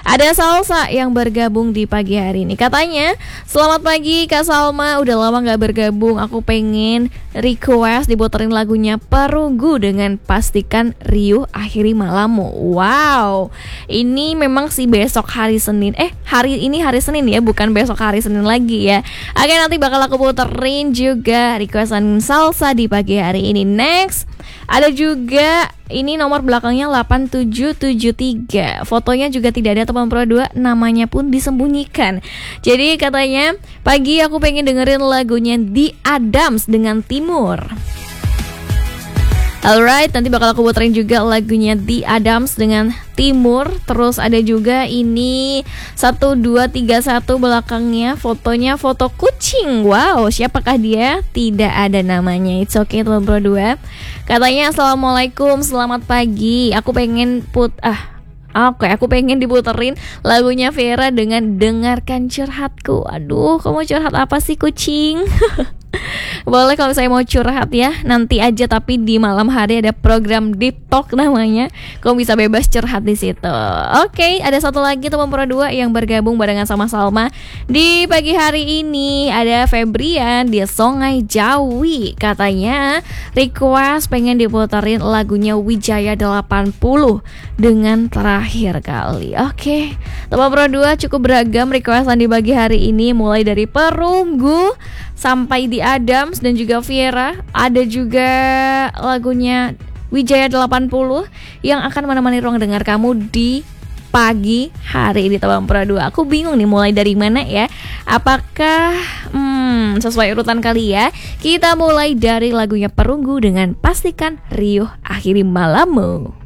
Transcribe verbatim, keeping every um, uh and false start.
Ada Salsa yang bergabung di pagi hari ini. Katanya, selamat pagi Kak Salma, udah lama gak bergabung. Aku pengen request diputerin lagunya Perunggu dengan Pastikan Riuh Akhiri Malammu. Wow, ini memang sih besok hari Senin. Eh, hari ini hari Senin ya, bukan besok hari Senin lagi ya. Oke, nanti bakal aku puterin juga requestan Salsa di pagi hari ini. Next, ada juga ini nomor belakangnya delapan tujuh tujuh tiga. Fotonya juga tidak ada teman pro dua, namanya pun disembunyikan. Jadi katanya, pagi aku pengen dengerin lagunya The Adams dengan Timur. Alright, nanti bakal aku puterin juga lagunya The Adams dengan Timur. Terus ada juga ini satu dua tiga satu belakangnya fotonya foto kucing. Wow, siapakah dia? Tidak ada namanya. It's okay teman pro dua. Katanya assalamualaikum, selamat pagi. Aku pengen put ah Oke, okay, aku pengen diputerin lagunya Vera dengan Dengarkan Curhatku. Aduh, kamu curhat apa sih kucing? Boleh kalau saya mau curhat ya, nanti aja, tapi di malam hari ada program Deep Talk namanya. Kamu bisa bebas curhat di situ. Oke, okay, ada satu lagi teman pro dua yang bergabung barengan sama Salma di pagi hari ini. Ada Febrian di Songai Jawi. Katanya request pengen diputerin lagunya Wijaya delapan puluh dengan Terakhir Kali. Oke, okay. Teman pro dua cukup beragam requestan di pagi hari ini, mulai dari Perunggu sampai di Adams dan juga Viera. Ada juga lagunya Wijaya delapan puluh yang akan menemani ruang dengar kamu di pagi hari ini teman pro dua. Aku bingung nih mulai dari mana ya. Apakah hmm, sesuai urutan kali ya? Kita mulai dari lagunya Perunggu dengan Pastikan Riuh Akhiri Malammu.